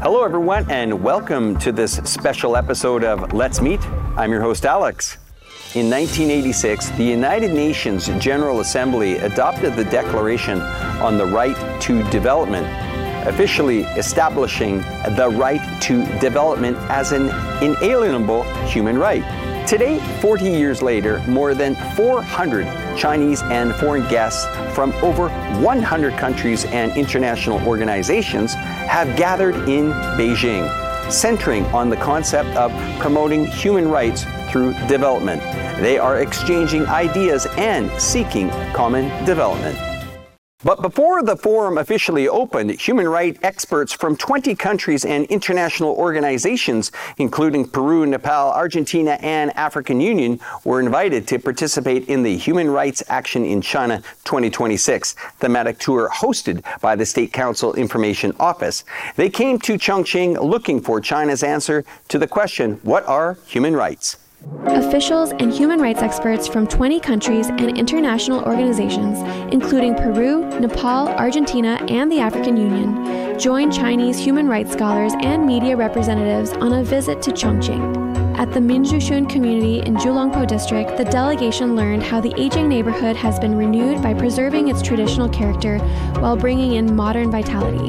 Hello, everyone, and welcome to this special episode of Let's Meet. I'm your host, Alex. In 1986, the United Nations General Assembly adopted the Declaration on the Right to Development, officially establishing the right to development as an inalienable human right. Today, 40 years later, more than 400 Chinese and foreign guests from over 100 countries and international organizations have gathered in Beijing, centering on the concept of promoting human rights through development. They are exchanging ideas and seeking common development. But before the forum officially opened, human rights experts from 20 countries and international organizations, including Peru, Nepal, Argentina, and African Union, were invited to participate in the Human Rights Action in China 2026 thematic tour hosted by the State Council Information Office. They came to Chongqing looking for China's answer to the question, what are human rights? Officials and human rights experts from 20 countries and international organizations, including Peru, Nepal, Argentina, and the African Union, joined Chinese human rights scholars and media representatives on a visit to Chongqing. At the Minzhushun community in Julongpo district, the delegation learned how the aging neighborhood has been renewed by preserving its traditional character while bringing in modern vitality.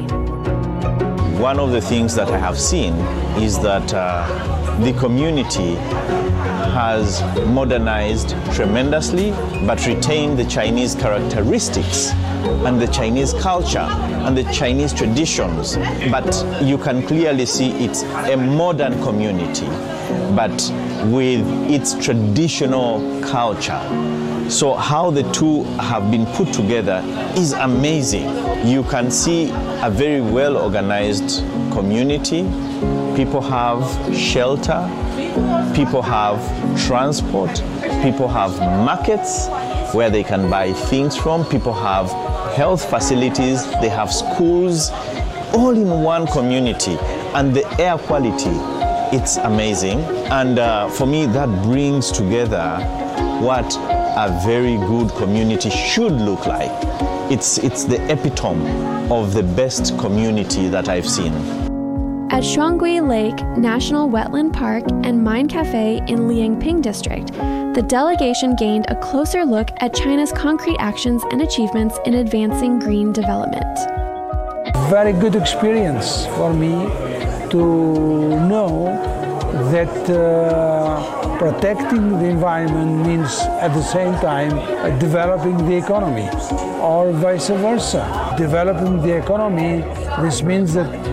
One of the things that I have seen is that the community has modernized tremendously, but retained the Chinese characteristics and the Chinese culture and the Chinese traditions. But you can clearly see it's a modern community, but with its traditional culture. So how the two have been put together is amazing. You can see a very well-organized community. People have shelter, people have transport, people have markets where they can buy things from, people have health facilities, they have schools, all in one community. And the air quality, it's amazing. And for me, that brings together what a very good community should look like. It's the epitome of the best community that I've seen. At Shuangui Lake National Wetland Park and Mine Cafe in Liangping District, the delegation gained a closer look at China's concrete actions and achievements in advancing green development. Very good experience for me to know that protecting the environment means at the same time developing the economy, or vice versa. Developing the economy, this means that